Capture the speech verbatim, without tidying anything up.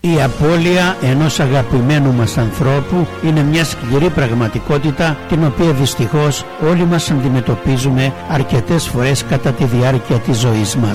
Η απώλεια ενός αγαπημένου μας ανθρώπου είναι μια σκληρή πραγματικότητα, την οποία δυστυχώς όλοι μας αντιμετωπίζουμε αρκετές φορές κατά τη διάρκεια της ζωής μας.